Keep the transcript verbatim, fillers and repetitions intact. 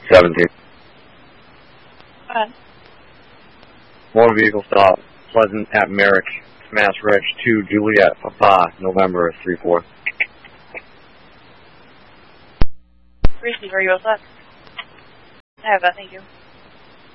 seventeen. Go ahead. Motor vehicle stop, Pleasant at Merrick, Mass Reg two, Juliet, Papa, November three four. Receiver, are you all set? I have that, thank you.